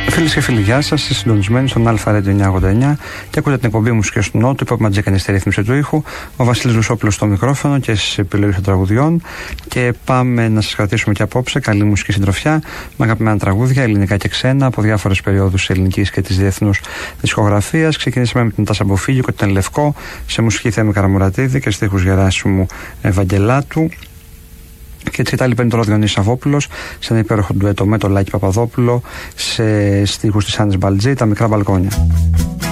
Φίλες και φίλοι, γεια σας. Είστε συντονισμένοι στον Αλφα Radio 989 και ακούτε την εκπομπή Μουσικές του Νότου. Η Πόπη Ματζέκανη στη ρύθμιση του ήχου, ο Βασίλης Ρουσόπουλος στο μικρόφωνο και στις επιλογές των τραγουδιών. Και πάμε να σας κρατήσουμε και απόψε καλή μουσική συντροφιά με αγαπημένα τραγούδια, ελληνικά και ξένα, από διάφορες περιόδους της ελληνικής και της διεθνούς δισκογραφίας. Ξεκινήσαμε με την Τάσα Μποφίλιο και τον Λευκό, σε μουσική Θέμη Καραμουρατίδη και στίχους Γεράσιμου Ευαγγελάτου. Και έτσι η παίρνει το Ροδιονή Σαββόπουλος σε ένα υπέροχο ντουέτο με το Λάκη Παπαδόπουλο, σε στίχους της Άννης Μπαλτζή, τα μικρά μπαλκόνια.